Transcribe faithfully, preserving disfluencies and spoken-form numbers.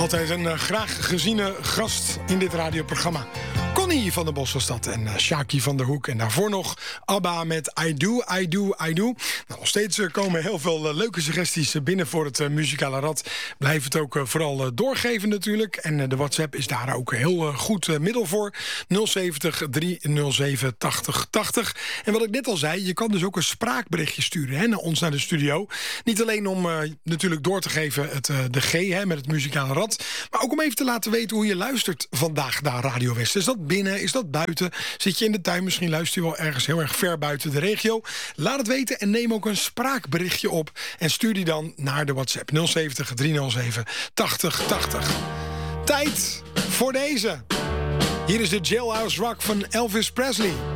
Altijd een uh, graag geziene gast in dit radioprogramma. Connie van der Bos was dat en uh, Shaki van der Hoek. En daarvoor nog ABBA met I Do, I Do, I Do. Nou, nog steeds uh, komen heel veel uh, leuke suggesties uh, binnen voor het uh, muzikale rad. Blijf het ook uh, vooral uh, doorgeven natuurlijk. En uh, de WhatsApp is daar ook een heel uh, goed uh, middel voor. nul zeventig, driehonderdzeven, tachtig, tachtig. En wat ik net al zei, je kan dus ook een spraakberichtje sturen hè, naar ons, naar de studio. Niet alleen om uh, natuurlijk door te geven het, uh, de G hè, met het muzikale rad. Maar ook om even te laten weten hoe je luistert vandaag naar Radio West. Is dat binnen? Is dat buiten? Zit je in de tuin? Misschien luister je wel ergens heel erg ver buiten de regio. Laat het weten en neem ook een spraakberichtje op. En stuur die dan naar de WhatsApp nul zeventig, driehonderdzeven, tachtig, tachtig. Tijd voor deze. Hier is de Jailhouse Rock van Elvis Presley.